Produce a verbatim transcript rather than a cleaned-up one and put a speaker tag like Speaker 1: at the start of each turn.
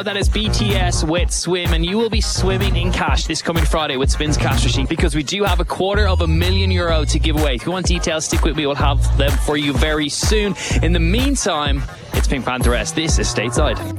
Speaker 1: That is B T S with Swim, and you will be swimming in cash this coming Friday with Spins Cash Machine, because we do have a quarter of a million euro to give away. If you want details, stick with me. We'll have them for you very soon. In the meantime, it's Pink Pantheress. This is Stateside.